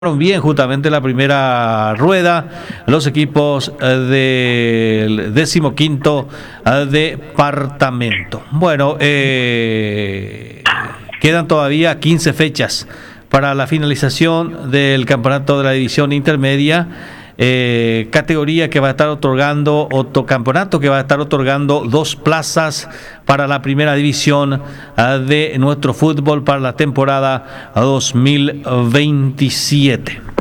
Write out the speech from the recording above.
Bien, justamente la primera rueda, los equipos del 15º departamento. Bueno, quedan todavía 15 fechas para la finalización del campeonato de la división intermedia. Categoría que va a estar otorgando, campeonato que va a estar otorgando 2 plazas para la primera división de nuestro fútbol para la temporada 2027.